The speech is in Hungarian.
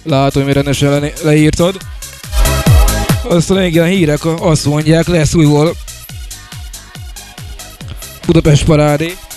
Látom, hogy rendesen leírtad. Aztán még ilyen hírek azt mondják, lesz újból Budapest parádé.